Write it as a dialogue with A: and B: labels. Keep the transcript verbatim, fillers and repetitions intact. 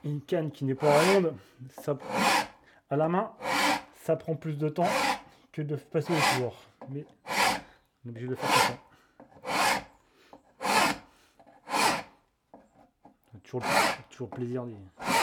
A: une canne qui n'est pas ronde, ça, à la main, ça prend plus de temps que de passer au tour. Mais on est obligé de le faire comme ça. Toujours, toujours plaisir d'y